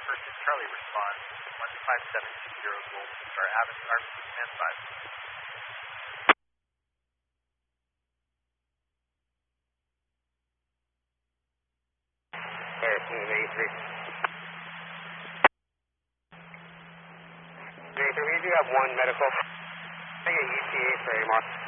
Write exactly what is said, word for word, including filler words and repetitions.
person, Charlie responds, one five seven two zero Golden Star Avenue, R P stand five. eighty-three. eighty-three, we do have one medical. I think an E T A for A M R.